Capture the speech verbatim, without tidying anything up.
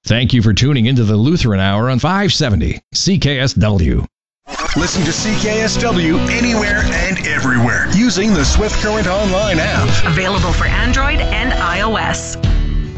Thank you for tuning into the Lutheran Hour on five seventy C K S W. Listen to C K S W anywhere and everywhere using the Swift Current Online app. Available for Android and iOS.